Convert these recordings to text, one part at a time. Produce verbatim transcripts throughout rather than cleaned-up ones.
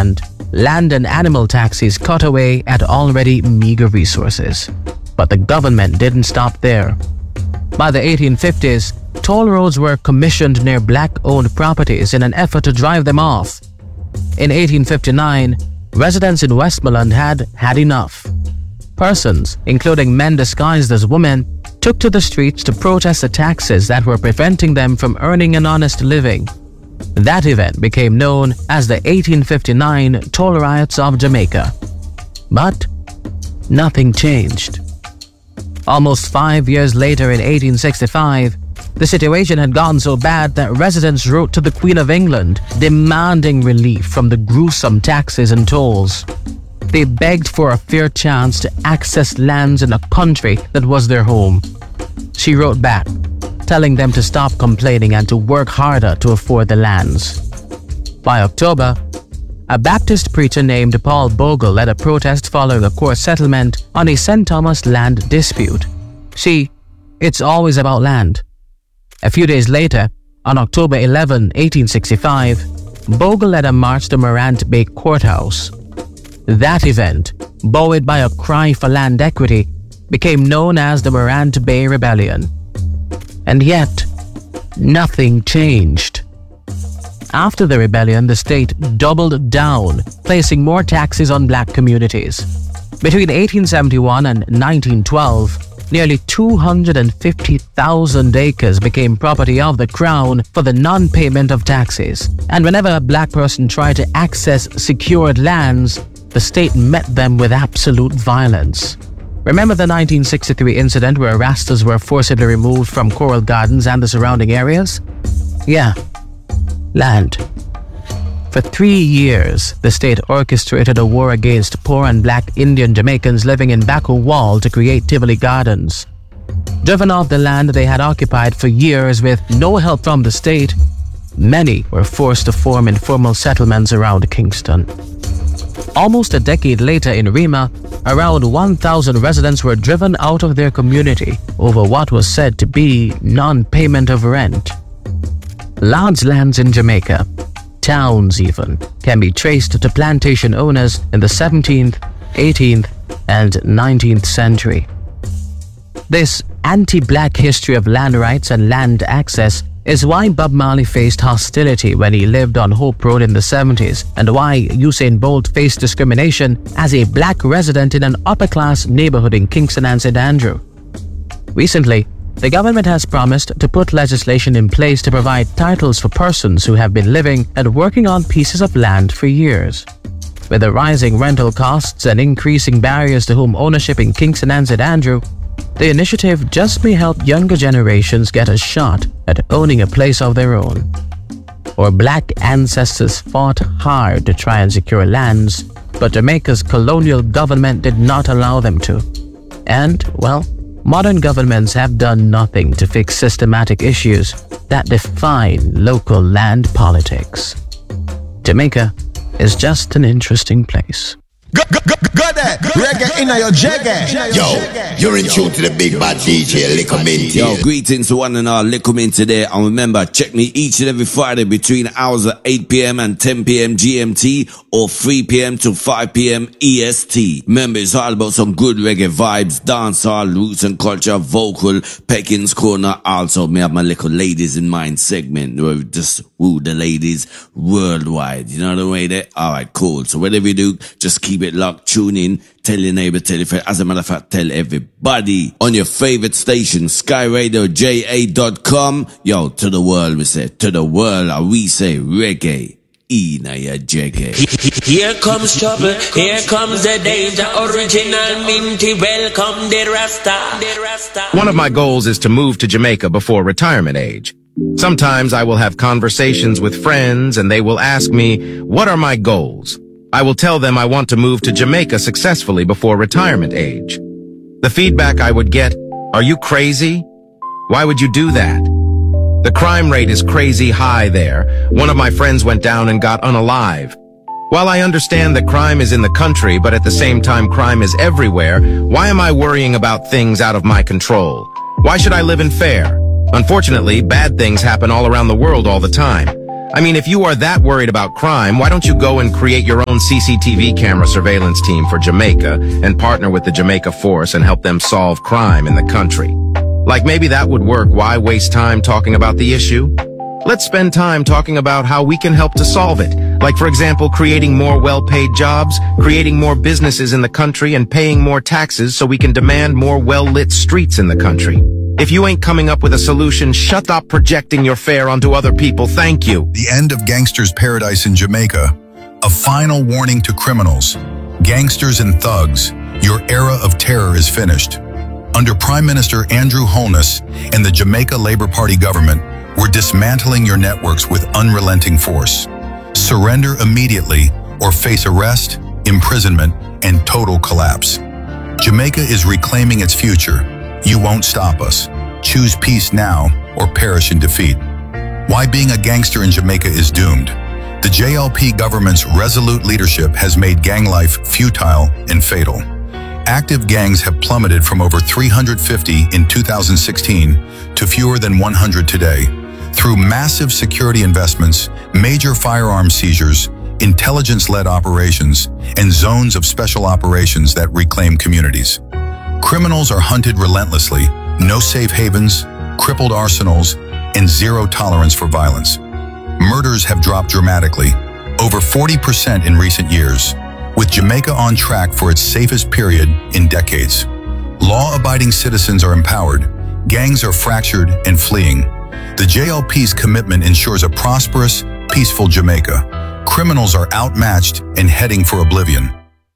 hand, land and animal taxes cut away at already meager resources. But the government didn't stop there. By the eighteen fifties, toll roads were commissioned near black-owned properties in an effort to drive them off. In eighteen fifty-nine, residents in Westmoreland had had enough. Persons, including men disguised as women, took to the streets to protest the taxes that were preventing them from earning an honest living. That event became known as the eighteen fifty-nine Toll Riots of Jamaica. But nothing changed. Almost five years later, in eighteen sixty-five, the situation had gotten so bad that residents wrote to the Queen of England demanding relief from the gruesome taxes and tolls. They begged for a fair chance to access lands in a country that was their home. She wrote back, telling them to stop complaining and to work harder to afford the lands. By October, a Baptist preacher named Paul Bogle led a protest following a court settlement on a Saint Thomas land dispute. See, it's always about land. A few days later, on October eleventh, eighteen sixty-five, Bogle led a march to Morant Bay Courthouse. That event, buoyed by a cry for land equity, became known as the Morant Bay Rebellion. And yet, nothing changed. After the rebellion, the state doubled down, placing more taxes on black communities. Between eighteen seventy-one and nineteen twelve, nearly two hundred fifty thousand acres became property of the Crown for the non-payment of taxes. And whenever a black person tried to access secured lands, the state met them with absolute violence. Remember the nineteen sixty-three incident where Rastas were forcibly removed from Coral Gardens and the surrounding areas? Yeah, land. For three years, the state orchestrated a war against poor and black Indian Jamaicans living in Bacco Wall to create Tivoli Gardens. Driven off the land they had occupied for years with no help from the state, many were forced to form informal settlements around Kingston. Almost a decade later in Rima, around one thousand residents were driven out of their community over what was said to be non-payment of rent. Large lands in Jamaica, towns even, can be traced to plantation owners in the seventeenth, eighteenth, and nineteenth century. This anti-black history of land rights and land access is why Bob Marley faced hostility when he lived on Hope Road in the seventies, and why Usain Bolt faced discrimination as a black resident in an upper-class neighborhood in Kingston and Saint Andrew. Recently, the government has promised to put legislation in place to provide titles for persons who have been living and working on pieces of land for years. With the rising rental costs and increasing barriers to home ownership in Kingston and Saint Andrew, the initiative just may help younger generations get a shot at owning a place of their own. Our black ancestors fought hard to try and secure lands, but Jamaica's colonial government did not allow them to. And, well, modern governments have done nothing to fix systematic issues that define local land politics. Jamaica is just an interesting place. Go, go, go, go there, reggae in your jagger. Yo, you're in tune to the big bad D J, Liquor Minty. Yo, greetings to one and all, Liquor Minty there. And remember, check me each and every Friday between hours of eight p m and ten p m G M T or three p m to five p m E S T. Remember, it's all about some good reggae vibes, dancehall, roots and culture, vocal, Pekin's Corner. Also, me have my little ladies in mind segment where we just woo the ladies worldwide. You know the way there? Alright, cool. So whatever you do, just keep it locked, tune in, tell your neighbor, tell your friend. As a matter of fact, tell everybody on your favorite station, sky radio j a dot com. Yo, to the world we say, to the world we say reggae. Ina ya jagger. Here comes trouble, here comes the danger. Original Minty, welcome the Rasta. One of my goals is to move to Jamaica before retirement age. Sometimes I will have conversations with friends and they will ask me, what are my goals? I will tell them I want to move to Jamaica successfully before retirement age. The feedback I would get, are you crazy? Why would you do that? The crime rate is crazy high there. One of my friends went down and got unalive. While I understand that crime is in the country, but at the same time crime is everywhere, why am I worrying about things out of my control? Why should I live in fear? Unfortunately, bad things happen all around the world all the time. I mean, if you are that worried about crime, why don't you go and create your own C C T V camera surveillance team for Jamaica and partner with the Jamaica Force and help them solve crime in the country? Like, maybe that would work. Why waste time talking about the issue? Let's spend time talking about how we can help to solve it. Like, for example, creating more well-paid jobs, creating more businesses in the country, and paying more taxes so we can demand more well-lit streets in the country. If you ain't coming up with a solution, shut up projecting your fare onto other people. Thank you. The end of Gangster's Paradise in Jamaica. A final warning to criminals, gangsters and thugs. Your era of terror is finished. Under Prime Minister Andrew Holness and the Jamaica Labour Party government, we're dismantling your networks with unrelenting force. Surrender immediately or face arrest, imprisonment, and total collapse. Jamaica is reclaiming its future. You won't stop us. Choose peace now or perish in defeat. Why being a gangster in Jamaica is doomed. The J L P government's resolute leadership has made gang life futile and fatal. Active gangs have plummeted from over three hundred fifty in two thousand sixteen to fewer than one hundred today. Through massive security investments, major firearm seizures, intelligence-led operations, and zones of special operations that reclaim communities. Criminals are hunted relentlessly, no safe havens, crippled arsenals, and zero tolerance for violence. Murders have dropped dramatically, over forty percent in recent years, with Jamaica on track for its safest period in decades. Law-abiding citizens are empowered, gangs are fractured and fleeing. The J L P's commitment ensures a prosperous, peaceful Jamaica. Criminals are outmatched and heading for oblivion.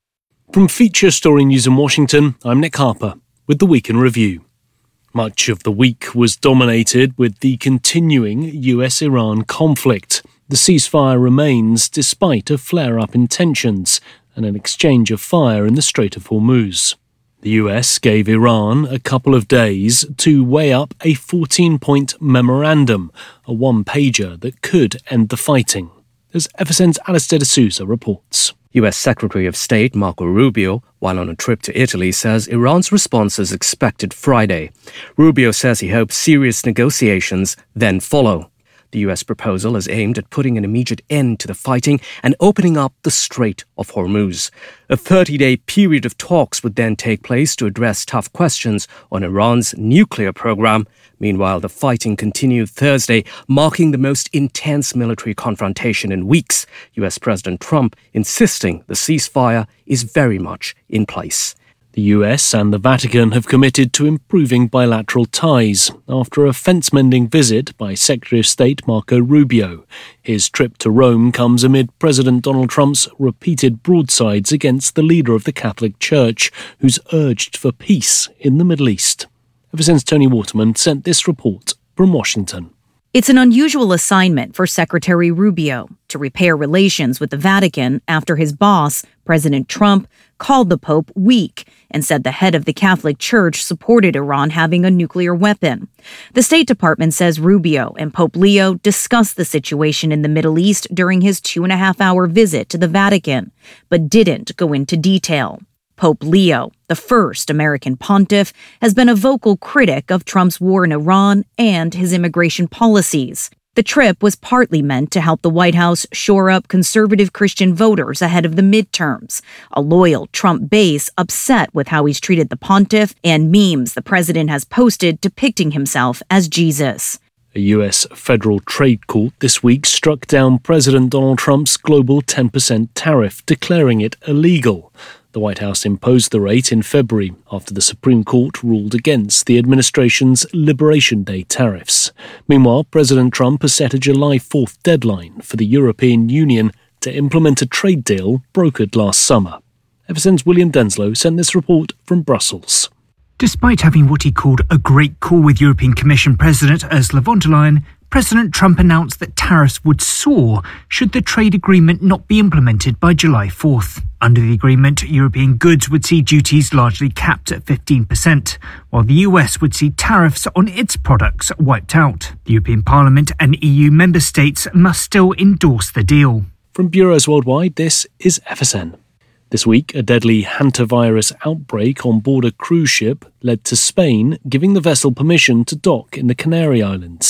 From Feature Story News in Washington, I'm Nick Harper with the Week in Review. Much of the week was dominated with the continuing U S Iran conflict. The ceasefire remains despite a flare-up in tensions and an exchange of fire in the Strait of Hormuz. The U S gave Iran a couple of days to weigh up a fourteen-point memorandum, a one-pager that could end the fighting, as F S N's Alistair D'Souza reports. U S Secretary of State Marco Rubio, while on a trip to Italy, says Iran's response is expected Friday. Rubio says he hopes serious negotiations then follow. The U S proposal is aimed at putting an immediate end to the fighting and opening up the Strait of Hormuz. A thirty-day period of talks would then take place to address tough questions on Iran's nuclear program. Meanwhile, the fighting continued Thursday, marking the most intense military confrontation in weeks, U S President Trump insisting the ceasefire is very much in place. The U S and the Vatican have committed to improving bilateral ties after a fence-mending visit by Secretary of State Marco Rubio. His trip to Rome comes amid President Donald Trump's repeated broadsides against the leader of the Catholic Church, who's urged for peace in the Middle East. Ever since Tony Waterman sent this report from Washington. It's an unusual assignment for Secretary Rubio to repair relations with the Vatican after his boss, President Trump, called the Pope weak and said the head of the Catholic Church supported Iran having a nuclear weapon. The State Department says Rubio and Pope Leo discussed the situation in the Middle East during his two and a half hour visit to the Vatican, but didn't go into detail. Pope Leo, the first American pontiff, has been a vocal critic of Trump's war in Iran and his immigration policies. The trip was partly meant to help the White House shore up conservative Christian voters ahead of the midterms, a loyal Trump base upset with how he's treated the pontiff and memes the president has posted depicting himself as Jesus. A U S federal trade court this week struck down President Donald Trump's global ten percent tariff, declaring it illegal. The White House imposed the rate in February after the Supreme Court ruled against the administration's Liberation Day tariffs. Meanwhile, President Trump has set a July fourth deadline for the European Union to implement a trade deal brokered last summer. Ever since William Denslow sent this report from Brussels. Despite having what he called a great call with European Commission President Ursula von der Leyen, President Trump announced that tariffs would soar should the trade agreement not be implemented by July fourth. Under the agreement, European goods would see duties largely capped at fifteen percent, while the U S would see tariffs on its products wiped out. The European Parliament and E U member states must still endorse the deal. From Bureaus Worldwide, this is F S N. This week, a deadly hantavirus outbreak on board a cruise ship led to Spain giving the vessel permission to dock in the Canary Islands.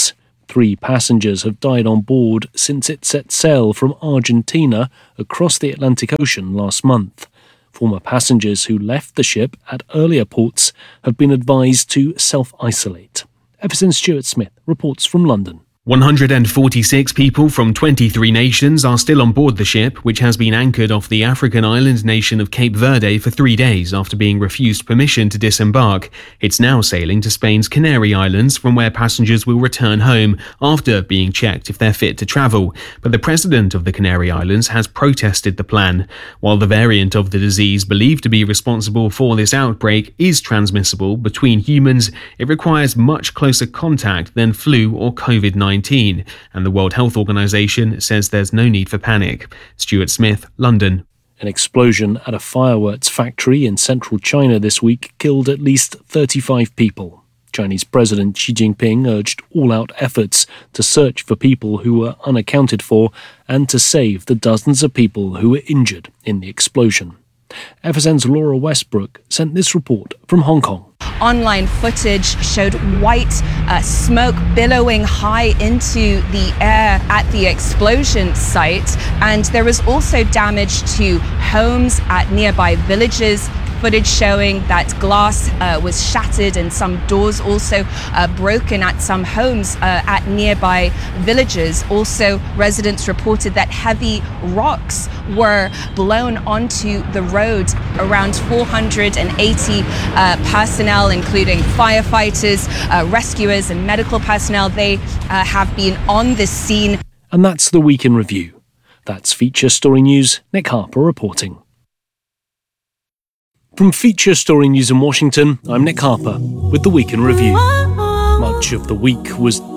Three passengers have died on board since it set sail from Argentina across the Atlantic Ocean last month. Former passengers who left the ship at earlier ports have been advised to self-isolate. F S N's Stuart Smith reports from London. one hundred forty-six people from twenty-three nations are still on board the ship, which has been anchored off the African island nation of Cape Verde for three days after being refused permission to disembark. It's now sailing to Spain's Canary Islands, from where passengers will return home after being checked if they're fit to travel. But the president of the Canary Islands has protested the plan. While the variant of the disease believed to be responsible for this outbreak is transmissible between humans, it requires much closer contact than flu or COVID nineteen. And the World Health Organization says there's no need for panic. Stuart Smith, London. An explosion at a fireworks factory in central China this week killed at least thirty-five people. Chinese President Xi Jinping urged all-out efforts to search for people who were unaccounted for and to save the dozens of people who were injured in the explosion. F S N's Laura Westbrook sent this report from Hong Kong. Online footage showed white uh, smoke billowing high into the air at the explosion site, and there was also damage to homes at nearby villages. Footage showing that glass uh, was shattered and some doors also uh, broken at some homes uh, at nearby villages. Also, residents reported that heavy rocks were blown onto the road. Around four hundred eighty uh, personnel, including firefighters, uh, rescuers and medical personnel, they uh, have been on the scene. And that's the Week in Review. That's Feature Story News. Nick Harper reporting. From Feature Story News in Washington, I'm Nick Harper with the Week in Review. Much of the week was